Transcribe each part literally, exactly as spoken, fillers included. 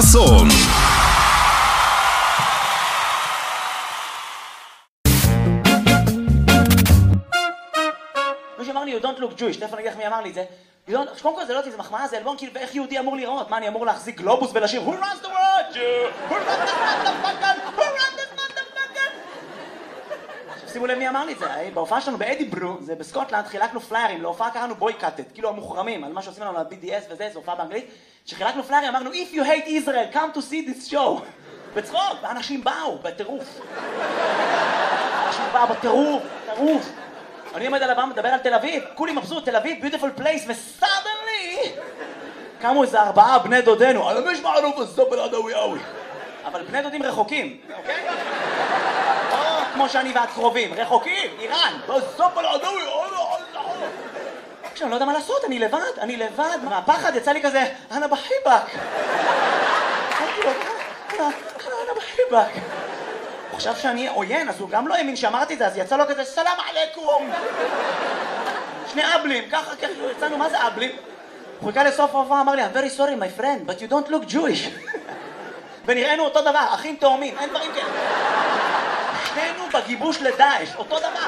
חסון. מישהו אמר לי, you don't look Jewish, תכף אני אגיד לך מי אמר לי את זה. קודם כל זה לא אותי, זה מחמאה, זה אלבום, כאילו, ואיך יהודי אמור לראות? מה, אני אמור להחזיק גלובוס ולשיר Who runs the world, Jew? Who runs this motherfucker? Who runs this motherfucker? שימו לב מי אמר לי את זה, בהופעה שלנו באדיברו, זה בסקוטלנד, חילקנו פליירים, להופעה קראנו בויקאטד, כאילו המוחרמים, על מה שעושים לנו ל-בי די אס וזה, זו הופעה באנגלית, שחילקנו פליירים, אמרנו, If you hate Israel, come to see this show. בצחוק, ואנשים באו, בטירוף. אנשים באו בטירוף, טירוף. אני עומד על הבמה, מדבר על תל אביב, כולי מבסוט, תל אביב, beautiful place, ו-suddenly קמו איזה ארבעה בני דודנו, על המש מערוף הסופל עדאוי אוי. אבל בני דודים רחוקים, אוקיי? לא כמו שאני ואת קרובים, רחוקים, איראן, בסופל עדאוי אוי אוי אוי. עכשיו, אני לא יודע מה לעשות, אני לבד, אני לבד, מהפחד יצא לי כזה, אנה בחיבק. אמרתי לו, אנה בחיבק. הוא חשב שאני עוין, אז הוא גם לא האמין שאמרתי את זה, אז יצא לו כזה, סלאם עליכום. שני אבלים, ככה, ככה, יצאנו, מה זה אבלים? הוא חיכה לסוף ההופעה, אמר לי, I'm very sorry my friend, but you don't look Jewish. ונראינו אותו דבר, אחים תאומים, אין דברים כאלה. שנינו בגיבוש לדאעש, אותו דבר.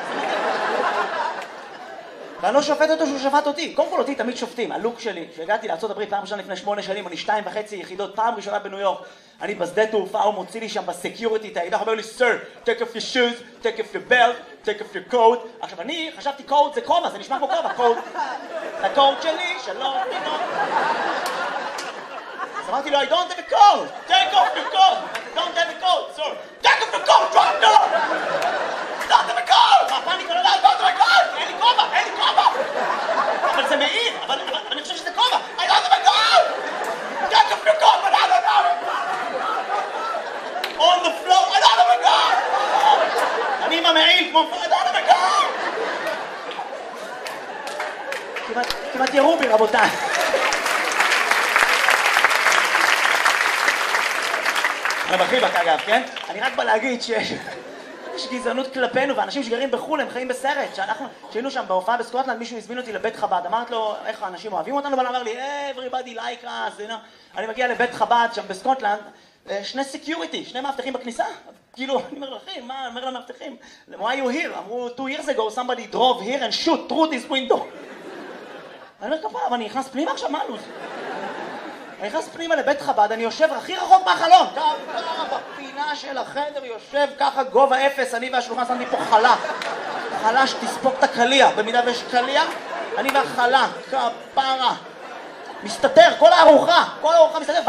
ואני לא שופט אותו שהוא שפט אותי. קודם כל אותי תמיד שופטים, הלוק שלי, שהגעתי לארצות הברית פעם ראשונה לפני שמונה שנים, אני שתיים וחצי יחידות, פעם ראשונה בניו יורק. אני בשדה תעופה, הוא מוציא לי שם בסקיוריטי, את האקדח, אומר לי, Sir, take off your shoes, take off your belt, take off your coat. עכשיו אני חשבתי קוד זה כובע, זה נשמע כמו כובע, קוד. זה הקוד שלי, שלום, תינו. אז אמרתי לו, I don't have a code, take off your coat, I don't have a code, sir. take off your coat, drop down. I don't have a code. מה, פאניקה, לא, I don't have a code, אין לי כובע, אין לי כובע. אבל זה מעיר, אבל אני חושב שזה כובע. I don't have a code. take off your coat, but I don't have it. on the floor, I don't have a code. אני עם המעיל כמו, I don't have a code. כמעט, כמעט ירו בי, רבותיי. אני בחיבק אגב, כן? אני רק בא להגיד שיש גזענות כלפינו, ואנשים שגרים בחול הם חיים בסרט. שאנחנו, שהיינו שם בהופעה בסקוטלנד, מישהו הזמין אותי לבית חב"ד, אמרת לו, איך האנשים אוהבים אותנו? אבל אמר לי, everybody like us, you know. אני מגיע לבית חב"ד שם בסקוטלנד, שני סקיוריטי, שני מאבטחים בכניסה. כאילו, אני אומר לכם, מה? אני אומר למאבטחים, why you here? אמרו, two years ago somebody drove here and shoot through this window. אני אומר, כפה, אבל אני נכנס פנימה עכשיו, מה לוז? אני נכנס פנימה לבית חב"ד, אני יושב הכי רחוק מהחלון. ככה, בפינה של החדר יושב ככה גובה אפס, אני והשלוחה שמתי פה חלה. חלה שתספוק את הקליע, במידה ויש קליע, אני והחלה, כפרה. מסתתר, כל הארוחה, כל הארוחה מסתתר.